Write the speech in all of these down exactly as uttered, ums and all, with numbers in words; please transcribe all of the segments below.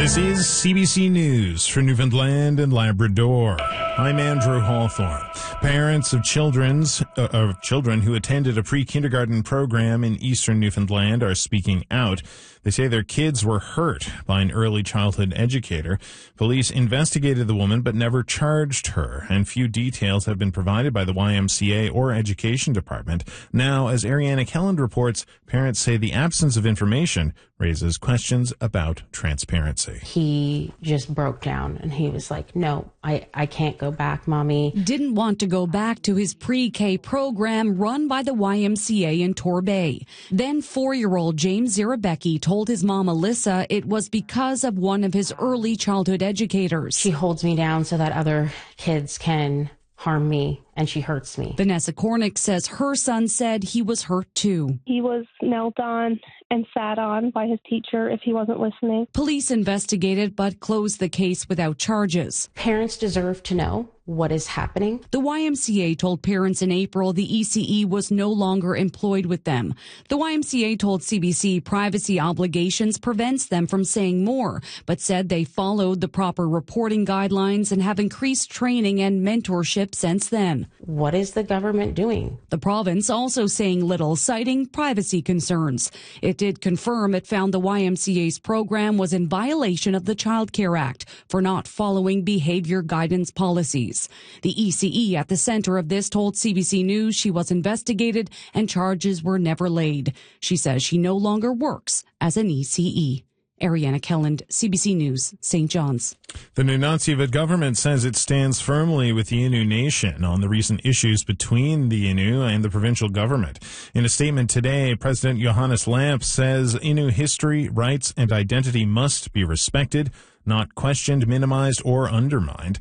This is C B C News for Newfoundland and Labrador. I'm Andrew Hawthorne. Parents of children's, uh, of children who attended a pre-kindergarten program in eastern Newfoundland are speaking out. They say their kids were hurt by an early childhood educator. Police investigated the woman but never charged her, and few details have been provided by the Y M C A or Education Department. Now, as Ariana Kelland reports, parents say the absence of information raises questions about transparency. He just broke down and he was like, no, I, I can't go back, Mommy. Didn't want to go back to his pre-K program run by the Y M C A in Torbay. Then four-year-old James Zirabecki told his mom, Alyssa, it was because of one of his early childhood educators. She holds me down so that other kids can harm me, and she hurts me. Vanessa Cornick says her son said he was hurt too. He was knelt on and sat on by his teacher if he wasn't listening. Police investigated but closed the case without charges. Parents deserve to know what is happening. The Y M C A told parents in April the E C E was no longer employed with them. The Y M C A told C B C privacy obligations prevents them from saying more, but said they followed the proper reporting guidelines and have increased training and mentorship since then. What is the government doing? The province also saying little, citing privacy concerns. It did confirm it found the Y M C A's program was in violation of the Child Care Act for not following behavior guidance policies. The E C E at the center of this told C B C News she was investigated and charges were never laid. She says she no longer works as an E C E. Ariana Kelland, C B C News, Saint John's. The Nunavut government says it stands firmly with the Innu Nation on the recent issues between the Innu and the provincial government. In a statement today, President Johannes Lamp says Innu history, rights, and identity must be respected, not questioned, minimized, or undermined.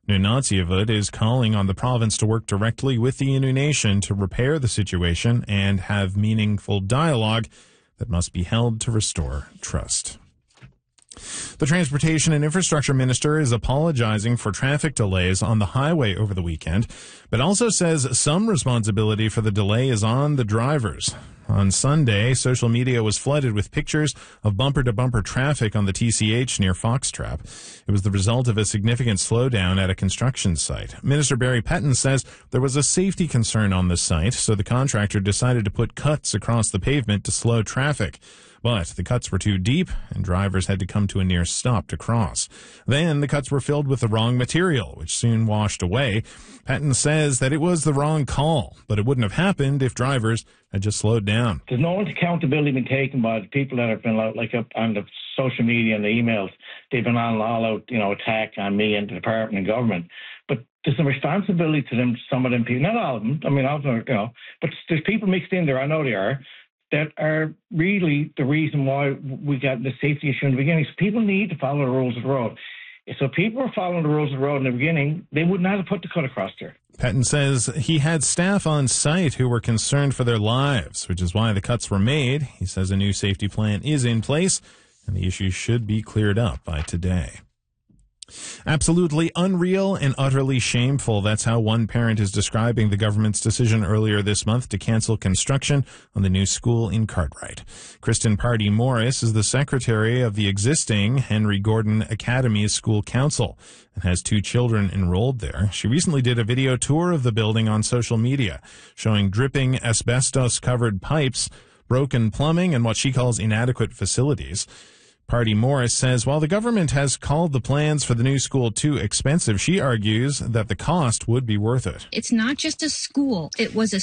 Nunavut is calling on the province to work directly with the Innu Nation to repair the situation and have meaningful dialogue that must be held to restore trust. The Transportation and Infrastructure Minister is apologizing for traffic delays on the highway over the weekend, but also says some responsibility for the delay is on the drivers. On Sunday, social media was flooded with pictures of bumper-to-bumper traffic on the T C H near Foxtrap. It was the result of a significant slowdown at a construction site. Minister Barry Petton says there was a safety concern on the site, so the contractor decided to put cuts across the pavement to slow traffic. But the cuts were too deep, and drivers had to come to a near stop to cross. Then the cuts were filled with the wrong material, which soon washed away. Patton says that it was the wrong call, but it wouldn't have happened if drivers had just slowed down. There's no accountability been taken by the people that have been out, like up on the social media and the emails. They've been on all-out, you know, attack on me and the department and government. But there's a responsibility to them, some of them people, not all of them, I mean, all of them, you know, but there's people mixed in there, I know they are, that are really the reason why we got the safety issue in the beginning. So people need to follow the rules of the road. So people were following the rules of the road in the beginning, they would not have put the cut across there. Patton says he had staff on site who were concerned for their lives, which is why the cuts were made. He says a new safety plan is in place, and the issue should be cleared up by today. Absolutely unreal and utterly shameful. That's how one parent is describing the government's decision earlier this month to cancel construction on the new school in Cartwright. Kristen Pardee Morris is the secretary of the existing Henry Gordon Academy School Council and has two children enrolled there. She recently did a video tour of the building on social media, showing dripping asbestos-covered pipes, broken plumbing, and what she calls inadequate facilities. Pardee Morris says while the government has called the plans for the new school too expensive, she argues that the cost would be worth it. It's not just a school. It was a